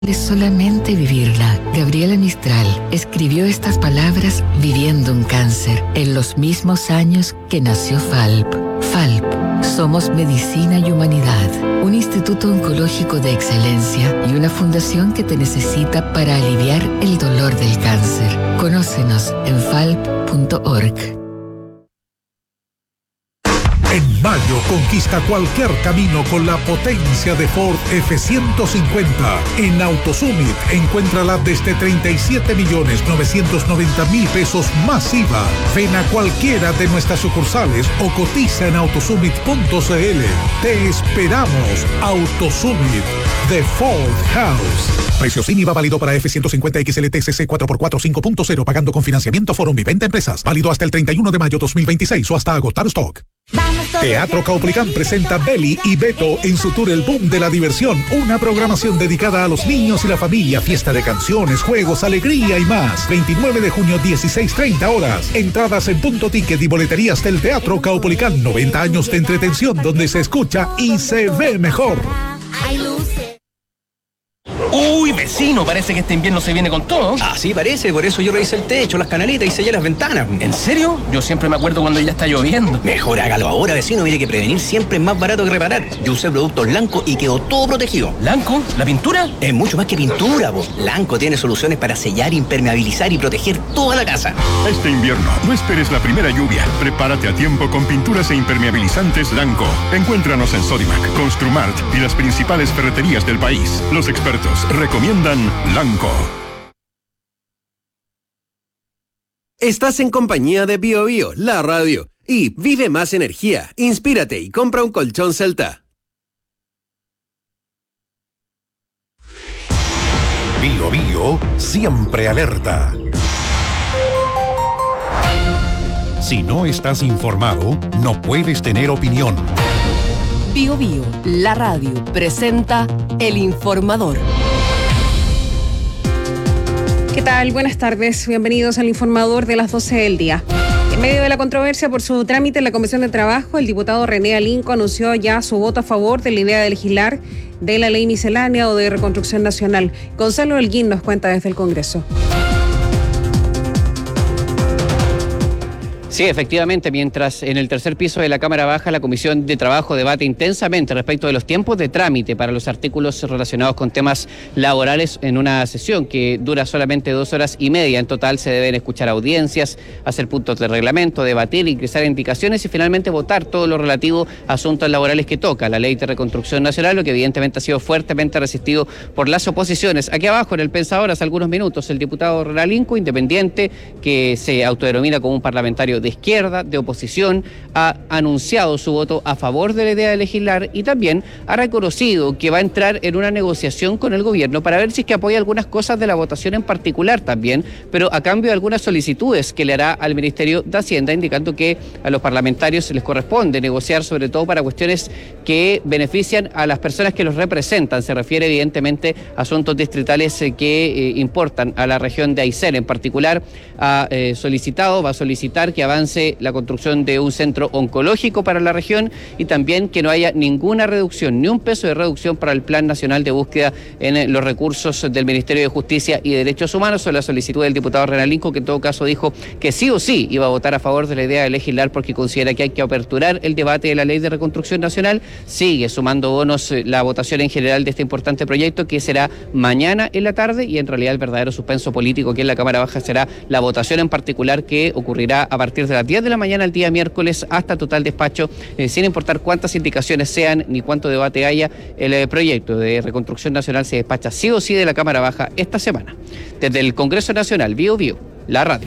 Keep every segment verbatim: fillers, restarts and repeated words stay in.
Es solamente vivirla. Gabriela Mistral escribió estas palabras viviendo un cáncer en los mismos años que nació F A L P. F A L P. Somos Medicina y Humanidad, un instituto oncológico de excelencia y una fundación que te necesita para aliviar el dolor del cáncer. Conócenos en falp punto org. En mayo conquista cualquier camino con la potencia de Ford F ciento cincuenta. En AutoSummit encuéntrala desde treinta y siete millones novecientos noventa mil pesos más I V A. Ven a cualquiera de nuestras sucursales o cotiza en autosummit punto c l. Te esperamos. AutoSummit, The Ford House. Precio sin I V A válido para F ciento cincuenta X L T C C cuatro por cuatro cinco punto cero pagando con financiamiento Forum Viventa Empresas. Válido hasta el treinta y uno de mayo dos mil veintiséis o hasta agotar stock. Teatro Caupolicán presenta Beli y Beto en su tour El Boom de la Diversión, una programación dedicada a los niños y la familia, fiesta de canciones, juegos, alegría y más. veintinueve de junio, dieciséis treinta horas. Entradas en Punto Ticket y boleterías del Teatro Caupolicán. noventa años de entretención donde se escucha y se ve mejor. Uy, vecino, parece que este invierno se viene con todo. Así parece, por eso yo revisé el techo, las canaletas y sellé las ventanas. ¿En serio? Yo siempre me acuerdo cuando ya está lloviendo. Mejor hágalo ahora, vecino, mire que prevenir siempre es más barato que reparar. Yo usé productos Lanco y quedó todo protegido. ¿Lanco? ¿La pintura? Es mucho más que pintura, vos. Lanco tiene soluciones para sellar, impermeabilizar y proteger toda la casa. Este invierno, no esperes la primera lluvia. Prepárate a tiempo con pinturas e impermeabilizantes Lanco. Encuéntranos en Sodimac, Construmart y las principales ferreterías del país. Los expertos recomiendan Lanco. Estás en compañía de Bio Bio, la radio. Y vive más energía, inspírate y compra un colchón Celta. Bio Bio siempre alerta. Si no estás informado, no puedes tener opinión. Bio Bio, la radio, presenta El Informador. ¿Qué tal? Buenas tardes. Bienvenidos al Informador de las doce del día. En medio de la controversia por su trámite en la Comisión de Trabajo, el diputado René Alinco anunció ya su voto a favor de la idea de legislar de la ley miscelánea o de reconstrucción nacional. Gonzalo Holguín nos cuenta desde el Congreso. Sí, efectivamente, mientras en el tercer piso de la Cámara Baja la Comisión de Trabajo debate intensamente respecto de los tiempos de trámite para los artículos relacionados con temas laborales en una sesión que dura solamente dos horas y media. En total se deben escuchar audiencias, hacer puntos de reglamento, debatir, ingresar indicaciones y finalmente votar todo lo relativo a asuntos laborales que toca la Ley de Reconstrucción Nacional, lo que evidentemente ha sido fuertemente resistido por las oposiciones. Aquí abajo en el Pensador, hace algunos minutos, el diputado René Alinco, independiente, que se autodenomina como un parlamentario de izquierda, de oposición, ha anunciado su voto a favor de la idea de legislar y también ha reconocido que va a entrar en una negociación con el gobierno para ver si es que apoya algunas cosas de la votación en particular también, pero a cambio de algunas solicitudes que le hará al Ministerio de Hacienda, indicando que a los parlamentarios les corresponde negociar sobre todo para cuestiones que benefician a las personas que los representan. Se refiere evidentemente a asuntos distritales que eh, importan a la región de Aysén. En particular ha eh, solicitado, va a solicitar que avance la construcción de un centro oncológico para la región y también que no haya ninguna reducción, ni un peso de reducción para el Plan Nacional de Búsqueda en los recursos del Ministerio de Justicia y Derechos Humanos. Sobre la solicitud del diputado René Alinco, que en todo caso dijo que sí o sí iba a votar a favor de la idea de legislar porque considera que hay que aperturar el debate de la Ley de Reconstrucción Nacional. Sigue sumando bonos la votación en general de este importante proyecto, que será mañana en la tarde, y en realidad el verdadero suspenso político aquí en la Cámara Baja será la votación en particular, que ocurrirá a partir de las diez de la mañana el día miércoles hasta total despacho, eh, sin importar cuántas indicaciones sean ni cuánto debate haya. El eh, proyecto de Reconstrucción Nacional se despacha sí o sí de la Cámara Baja esta semana. Desde el Congreso Nacional, Bio Bio, la radio.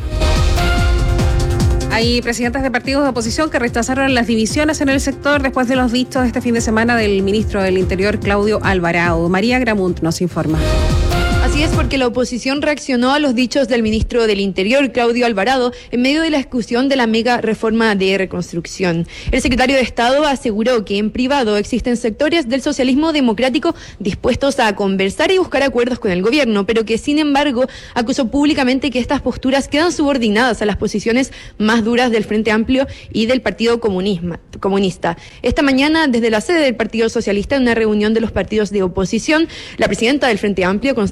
Hay presidentes de partidos de oposición que rechazaron las divisiones en el sector después de los dichos este fin de semana del ministro del Interior, Claudio Alvarado. María Gramunt nos informa. Así es, porque la oposición reaccionó a los dichos del ministro del Interior, Claudio Alvarado, en medio de la discusión de la mega reforma de reconstrucción. El secretario de Estado aseguró que en privado existen sectores del socialismo democrático dispuestos a conversar y buscar acuerdos con el gobierno, pero que sin embargo acusó públicamente que estas posturas quedan subordinadas a las posiciones más duras del Frente Amplio y del Partido Comunista. Esta mañana, desde la sede del Partido Socialista, en una reunión de los partidos de oposición, la presidenta del Frente Amplio,